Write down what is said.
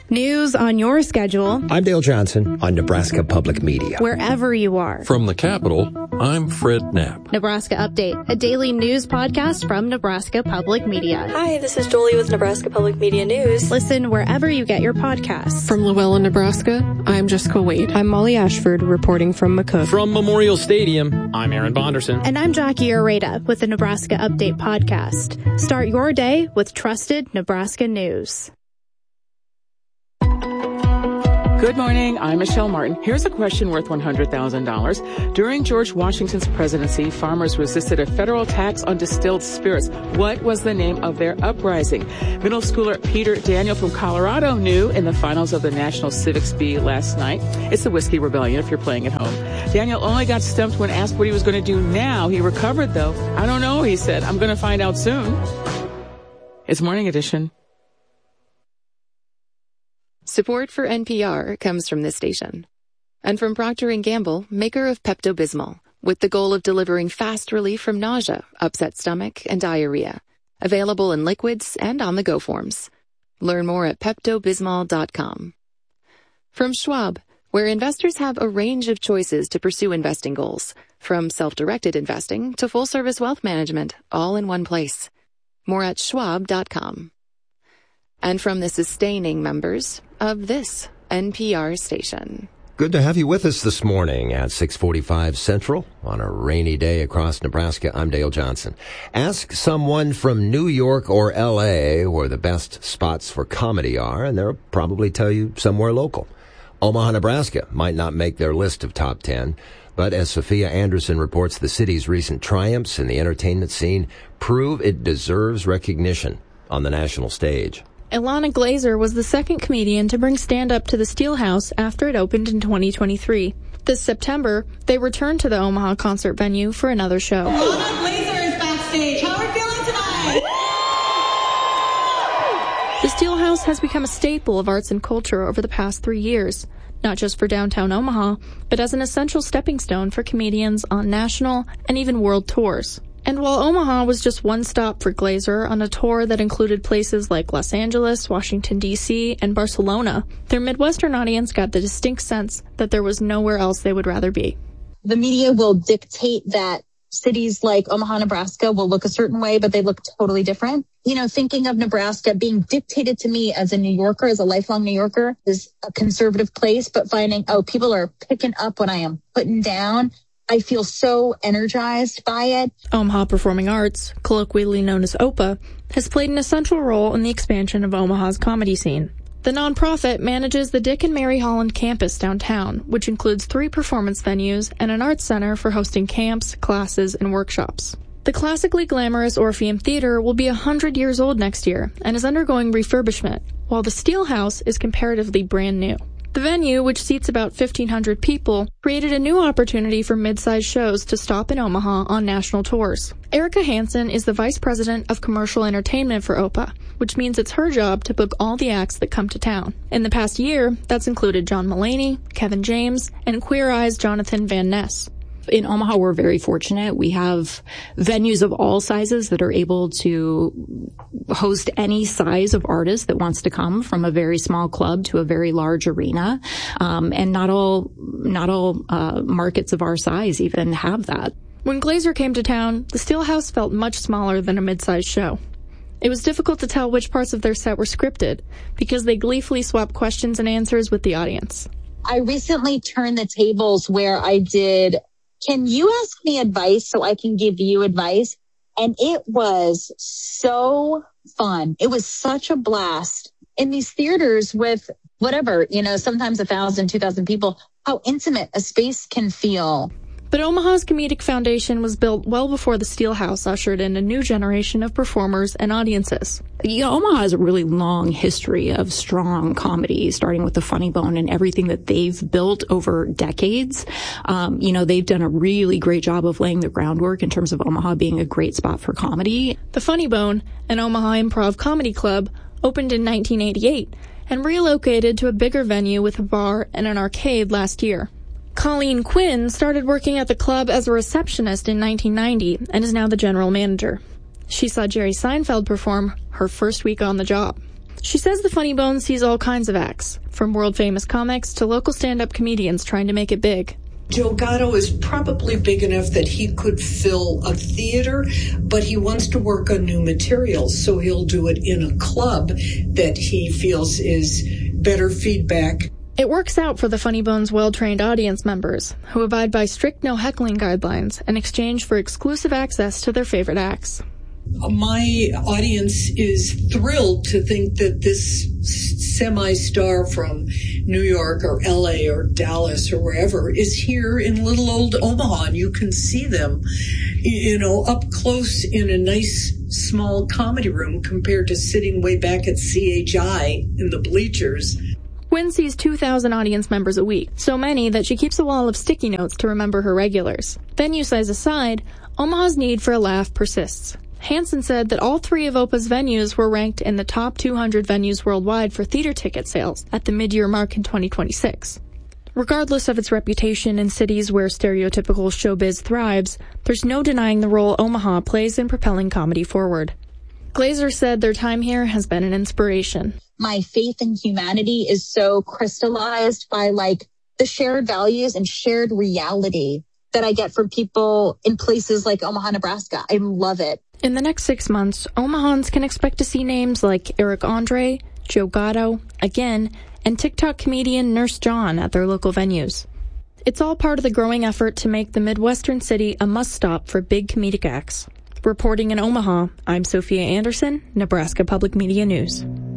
News on your schedule. I'm Dale Johnson on Nebraska Public Media. Wherever you are. From the Capitol, I'm Fred Knapp. Nebraska Update, a daily news podcast from Nebraska Public Media. Hi, this is Jolie with Nebraska Public Media News. Listen wherever you get your podcasts. From Llewellyn, Nebraska, I'm Jessica Wade. I'm Molly Ashford, reporting from McCook. From Memorial Stadium, I'm Aaron Bonderson. And I'm Jackie Areta with the Nebraska Update podcast. Start your day with trusted Nebraska news. Good morning. I'm Michelle Martin. Here's a question worth $100,000. During George Washington's presidency, farmers resisted a federal tax on distilled spirits. What was the name of their uprising? Middle schooler Peter Daniel from Colorado knew in the finals of the National Civics Bee last night. It's the Whiskey Rebellion if you're playing at home. Daniel only got stumped when asked what he was going to do now. He recovered, though. I don't know, he said. I'm going to find out soon. It's Morning Edition. Support for NPR comes from this station and from Procter & Gamble, maker of Pepto-Bismol, with the goal of delivering fast relief from nausea, upset stomach, and diarrhea. Available in liquids and on-the-go forms. Learn more at PeptoBismol.com. From Schwab, where investors have a range of choices to pursue investing goals, from self-directed investing to full-service wealth management, all in one place. More at Schwab.com. And from the sustaining members of this NPR station. Good to have you with us this morning at 6:45 Central on a rainy day across Nebraska. I'm Dale Johnson. Ask someone from New York or L.A. where the best spots for comedy are, and they'll probably tell you somewhere local. Omaha, Nebraska might not make their list of top 10, but as Sophia Anderson reports, the city's recent triumphs in the entertainment scene prove it deserves recognition on the national stage. Ilana Glazer was the second comedian to bring stand-up to the Steelhouse after it opened in 2023. This September, they returned to the Omaha concert venue for another show. Ilana Glazer is backstage. How are we feeling tonight? The Steelhouse has become a staple of arts and culture over the past 3 years, not just for downtown Omaha, but as an essential stepping stone for comedians on national and even world tours. And while Omaha was just one stop for Glazer on a tour that included places like Los Angeles, Washington, D.C., and Barcelona, their Midwestern audience got the distinct sense that there was nowhere else they would rather be. The media will dictate that cities like Omaha, Nebraska will look a certain way, but they look totally different. You know, thinking of Nebraska being dictated to me as a New Yorker, as a lifelong New Yorker, is a conservative place, but finding, people are picking up what I am putting down. I feel so energized by it. Omaha Performing Arts, colloquially known as OPA, has played an essential role in the expansion of Omaha's comedy scene. The nonprofit manages the Dick and Mary Holland campus downtown, which includes 3 performance venues and an arts center for hosting camps, classes, and workshops. The classically glamorous Orpheum Theater will be 100 years old next year and is undergoing refurbishment, while the Steelhouse is comparatively brand new. The venue, which seats about 1,500 people, created a new opportunity for mid-sized shows to stop in Omaha on national tours. Erica Hansen is the Vice President of Commercial Entertainment for OPA, which means it's her job to book all the acts that come to town. In the past year, that's included John Mulaney, Kevin James, and Queer Eye's Jonathan Van Ness. In Omaha, we're very fortunate. We have venues of all sizes that are able to host any size of artist that wants to come, from a very small club to a very large arena. And not all markets of our size even have that. When Glazer came to town, the Steelhouse felt much smaller than a mid-sized show. It was difficult to tell which parts of their set were scripted because they gleefully swapped questions and answers with the audience. I recently turned the tables where I did, can you ask me advice so I can give you advice? And it was so fun. It was such a blast. In these theaters with whatever, sometimes 1,000, 2,000 people, how intimate a space can feel. But Omaha's Comedic Foundation was built well before the Steelhouse ushered in a new generation of performers and audiences. Omaha has a really long history of strong comedy, starting with the Funny Bone and everything that they've built over decades. They've done a really great job of laying the groundwork in terms of Omaha being a great spot for comedy. The Funny Bone, an Omaha improv comedy club, opened in 1988 and relocated to a bigger venue with a bar and an arcade last year. Colleen Quinn started working at the club as a receptionist in 1990 and is now the general manager. She saw Jerry Seinfeld perform her first week on the job. She says the Funny Bone sees all kinds of acts, from world-famous comics to local stand-up comedians trying to make it big. Joe Gatto is probably big enough that he could fill a theater, but he wants to work on new materials, so he'll do it in a club that he feels is better feedback. It works out for the Funny Bone's well-trained audience members, who abide by strict no-heckling guidelines in exchange for exclusive access to their favorite acts. My audience is thrilled to think that this semi-star from New York or LA or Dallas or wherever is here in little old Omaha, and you can see them, up close in a nice small comedy room compared to sitting way back at CHI in the bleachers. Wynn sees 2,000 audience members a week, so many that she keeps a wall of sticky notes to remember her regulars. Venue size aside, Omaha's need for a laugh persists. Hansen said that all 3 of OPA's venues were ranked in the top 200 venues worldwide for theater ticket sales at the mid-year mark in 2026. Regardless of its reputation in cities where stereotypical showbiz thrives, there's no denying the role Omaha plays in propelling comedy forward. Glazer said their time here has been an inspiration. My faith in humanity is so crystallized by the shared values and shared reality that I get from people in places like Omaha, Nebraska. I love it. In the next 6 months, Omahans can expect to see names like Eric Andre, Joe Gatto, again, and TikTok comedian Nurse John at their local venues. It's all part of the growing effort to make the Midwestern city a must-stop for big comedic acts. Reporting in Omaha, I'm Sophia Anderson, Nebraska Public Media News.